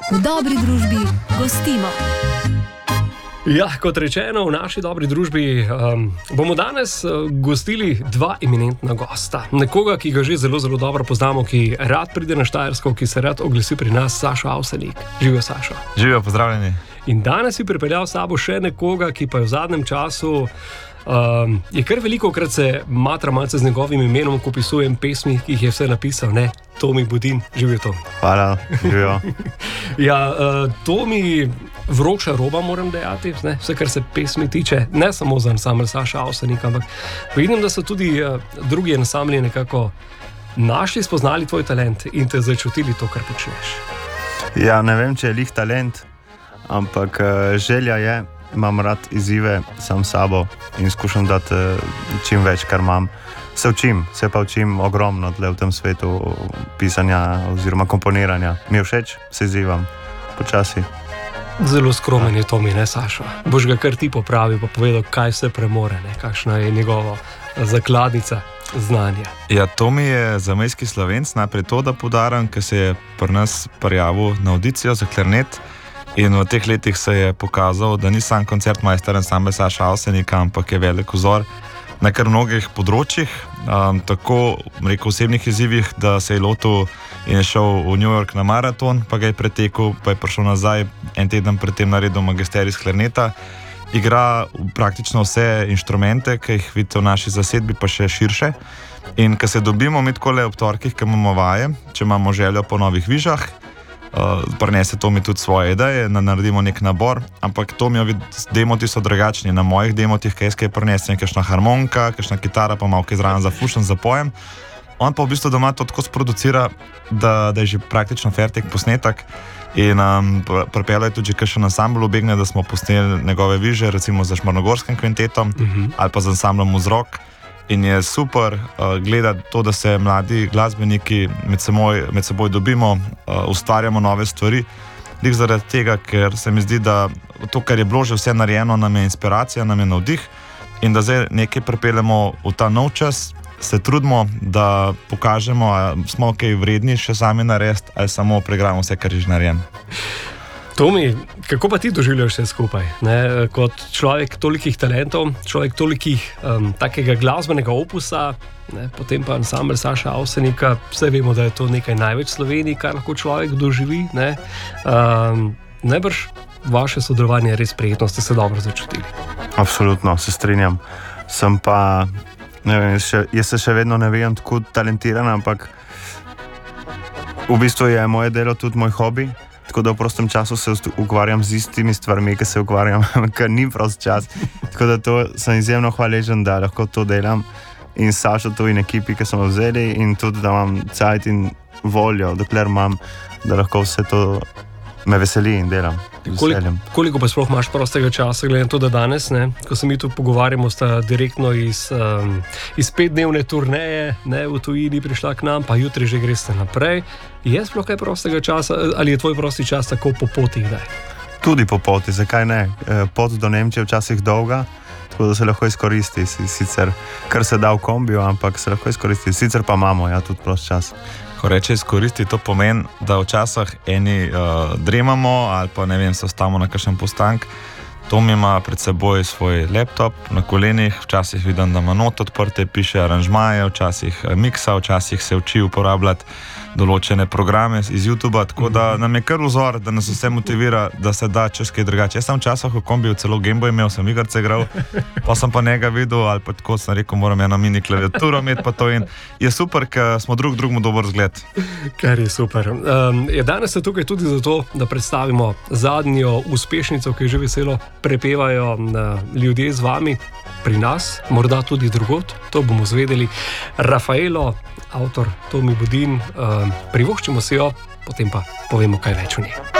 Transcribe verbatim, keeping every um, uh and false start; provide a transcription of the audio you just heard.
V dobri družbi gostimo. Ja, kot rečeno, v naši dobri družbi um, bomo danes uh, gostili dva eminentna gosta. Nekoga, ki ga že zelo, zelo dobro poznamo, ki rad pride na Štajersko, ki se rad oglasi pri nas, Sašo Avsenik. Živijo, Sašo. Živijo, pozdravljeni. In danes si pripeljal s sabo še nekoga, ki pa je v zadnjem času um, je kar veliko krat se matra malce z njegovim imenom, ko pisujem pesmi, ki jih je vse napisal, ne? Tomi Budin. Živijo, Tomi. Hvala, živijo. Ja, uh, Tomi, vroča roba, moram dejati, ne? Vse, kar se pesmi tiče, ne samo za ansambl Saša Avsenika, ampak vidim, da so tudi uh, drugi ansambli nekako našli, spoznali tvoj talent in te začutili to, kar počneš. Ja, ne vem, če je lih talent, ampak uh, želja je, imam rad izzive sam sabo in skušam dati uh, čim več, kar imam. Se učim, se pa učim ogromno tle v tem svetu pisanja oziroma komponiranja. Mi je všeč, se izzivam, počasi. Zelo skromen je Tomi, ne, Sašo? Boš ga kar ti popravil, pa povedal, kaj se premore, ne? Kakšna je njegova zakladnica znanja. Ja, Tomi je zamejski Slovenc, najprej to, da podarim, ker se je pri nas prijavil na audicijo za klarnet in v teh letih se je pokazal, da ni sam koncertmajster ansambla Saša Avsenika, ampak je velik vzor na kar mnogih področjih, um, tako rekel osebnih izzivih, da se je lotil in je šel v New York na maraton, pa ga je pretekel, pa je prišel nazaj en teden pred tem naredil magisterij iz klarneta. Igra praktično vse inštrumente, ki jih vidite v naši zasedbi, pa še širše. In ko se dobimo mi takole ob torkih, ko imamo vaje, če imamo željo po novih vižah, uh, prinese Tomi tudi svoje ideje, naredimo nek nabor, ampak Tomijovi demoti so drugačni. Na mojih demotih, kaj jaz kaj prinesem, kakšna harmonika, kakšna kitara, pa malo kaj zraven zafušen, zapojem. On pa v bistvu doma to tako sproducira, da, da je že praktično fertik posnetek in um, pripeljal je tudi kakšen ansambl ubegne, da smo posneli njegove viže, recimo za Šmarnogorskim kvintetom uh-huh. ali pa z ansamblom Vzrok. In je super uh, gledati to, da se mladi glasbeniki med seboj, med seboj dobimo, uh, ustvarjamo nove stvari. Lik zaradi tega, ker se mi zdi, da to, kar je bilo že vse narejeno, nam je inspiracija, nam je navdih in da zdaj nekaj pripeljemo v ta nov čas, se trudimo, da pokažemo, ali smo kaj vredni še sami narediti, ali samo preigramo vse, kar je že narejeno. Tomi, kako pa ti doživljaš vse skupaj? Ne? Kot človek tolikih talentov, človek tolikih um, takega glasbenega opusa, ne? Potem pa ansambl Saša Avsenika, vse vemo, da je to nekaj največ v Sloveniji, kar lahko človek doživi. Ne? Um, najbrž vaše sodelovanje je res prijetno, ste se dobro začutili. Absolutno, se strinjam. Sem pa, ne vem, še, jaz se še vedno ne vem tako talentiran, ampak v bistvu je moje delo tudi moj hobi. Tako da v prostem času se ukvarjam z istimi stvarmi, ki se ukvarjam, ker ni prost čas. Tako da to sem izjemno hvaležen, da lahko to delam in Sašo to in ekipi, ki smo vzeli in tudi, da imam cajt in voljo, dokler imam, da lahko vse to me veseli in delam. Koliko, koliko pa sploh imaš prostega časa, glede na to, da danes, ne, ko se mi tu pogovarjamo, sta direktno iz, um, iz petdnevne turneje, ne, v tujini prišla k nam, pa jutri že greste naprej. Je sploh kaj prostega časa, ali je tvoj prosti čas tako po poti kdaj? Tudi po poti, zakaj ne? Pot do Nemčije je včasih dolga, tako da se lahko izkoristi, sicer kar se da v kombiju, ampak se lahko izkoristi, sicer pa imamo, ja, tudi prost čas. Ko reče izkoristi, to pomeni, da včasih eni uh, dremamo ali pa ne vem, se ostavimo na kakšen postank. Tomi ima pred seboj svoj laptop na kolenih, včasih vidim, da ima not odprte, piše aranžmaje, včasih miksa, včasih se uči uporabljati določene programe iz YouTubea, tako da nam je kar vzor, da nas vse motivira, da se da čez kaj drugače. Jaz sem včasih v kombiju celo Gameboy imel, sem igrce igral, pa sem pa njega videl, ali pa tako sem rekel, moram eno mini klaviaturo imeti, pa to in je super, ker smo drug drugmu dober zgled. Kar je super. Um, je danes se tukaj tudi zato, da predstavimo zadnjo uspešnico, ki je že veselo prepevajo uh, ljudje z vami pri nas, morda tudi drugod, to bomo zvedeli. Rafaelo, avtor Tomi Budin, uh, privoščimo si jo, potem pa povemo kaj več o njej.